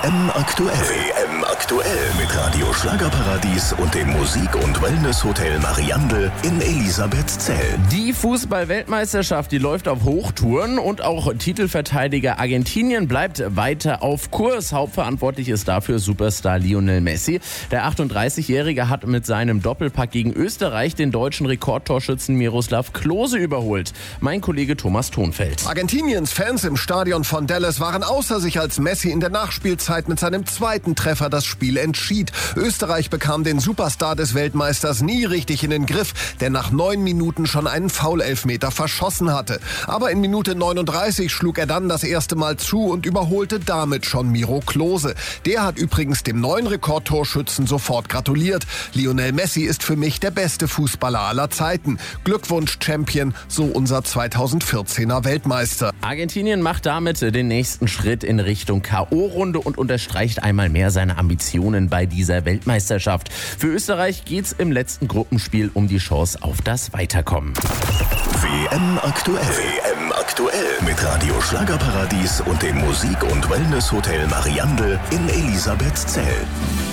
WM aktuell. WM aktuell mit Radio Schlagerparadies und dem Musik- und Wellness-Hotel Mariandel in Elisabethzell. Die Fußball-Weltmeisterschaft, die läuft auf Hochtouren und auch Titelverteidiger Argentinien bleibt weiter auf Kurs. Hauptverantwortlich ist dafür Superstar Lionel Messi. Der 38-Jährige hat mit seinem Doppelpack gegen Österreich den deutschen Rekordtorschützen Miroslav Klose überholt. Mein Kollege Thomas Thonfeld. Argentiniens Fans im Stadion von Dallas waren außer sich, als Messi in der Nachspielzeit mit seinem zweiten Treffer das Spiel entschied. Österreich bekam den Superstar des Weltmeisters nie richtig in den Griff, der nach 9 Minuten schon einen Foul-Elfmeter verschossen hatte. Aber in Minute 39 schlug er dann das erste Mal zu und überholte damit schon Miro Klose. Der hat übrigens dem neuen Rekordtorschützen sofort gratuliert. Lionel Messi ist für mich der beste Fußballer aller Zeiten. Glückwunsch, Champion, so unser 2014er Weltmeister. Argentinien macht damit den nächsten Schritt in Richtung K.O.-Runde und unterstreicht einmal mehr seine Ambitionen bei dieser Weltmeisterschaft. Für Österreich geht's im letzten Gruppenspiel um die Chance auf das Weiterkommen. WM aktuell. WM aktuell mit Radio Schlagerparadies und dem Musik- und Wellness-Hotel Mariandel in Elisabethzell.